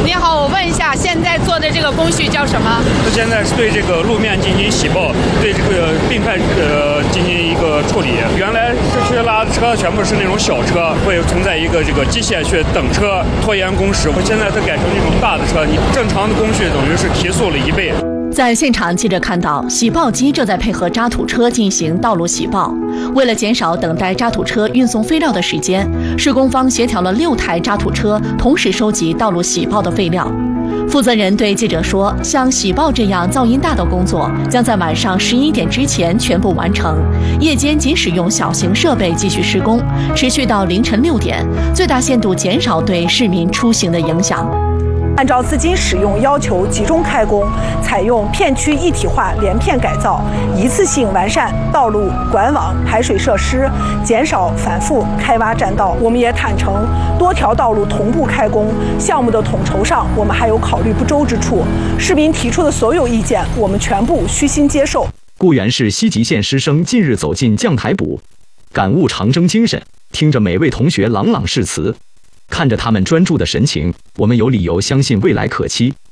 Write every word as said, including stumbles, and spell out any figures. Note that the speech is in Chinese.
你好，我问一下，现在做的这个工序叫什么？ 现在是对这个路面进行洗爆，对这个并排呃进行一个处理。原来市区拉的车全部是那种小车，会存在一个这个机械去等车，拖延工时。现在它改成这种大的车，你正常的工序等于是提速了一倍。 在现场，记者看到洗爆机正在配合渣土车进行道路洗爆。为了减少等待渣土车运送废料的时间，施工方协调了六台渣土车同时收集道路洗爆的废料。负责人对记者说，像洗爆这样噪音大的工作将在晚上十一点之前全部完成，夜间仅使用小型设备继续施工，持续到凌晨六点，最大限度减少对市民出行的影响。 按照资金使用要求集中开工，采用片区一体化连片改造，一次性完善道路、管网、排水设施，减少反复开挖占道。我们也坦诚，多条道路同步开工，项目的统筹上我们还有考虑不周之处。市民提出的所有意见，我们全部虚心接受。 固原市西集县师生近日走进将台补，感悟长征精神，听着每位同学朗朗誓词。看着他们专注的神情，我们有理由相信未来可期。